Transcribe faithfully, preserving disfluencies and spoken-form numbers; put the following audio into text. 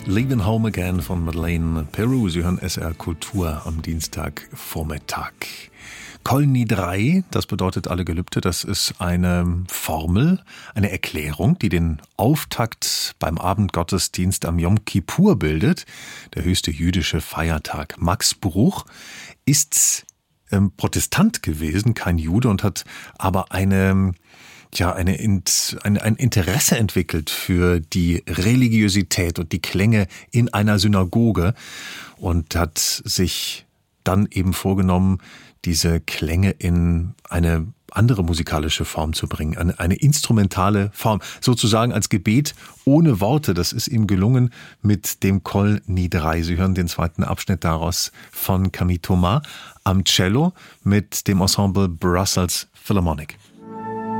Leaving Home Again von Madeleine Peru. Sie hören S R Kultur am Dienstagvormittag. Kol Nidrei, das bedeutet alle Gelübde, das ist eine Formel, eine Erklärung, die den Auftakt beim Abendgottesdienst am Yom Kippur bildet, der höchste jüdische Feiertag. Max Bruch ist ähm, Protestant gewesen, kein Jude, und hat aber eine... ja, eine, ein, ein Interesse entwickelt für die Religiosität und die Klänge in einer Synagoge und hat sich dann eben vorgenommen, diese Klänge in eine andere musikalische Form zu bringen, eine, eine instrumentale Form, sozusagen als Gebet ohne Worte. Das ist ihm gelungen mit dem Kol Nidrei. Sie hören den zweiten Abschnitt daraus von Camille Thomas am Cello mit dem Ensemble Brussels Philharmonic.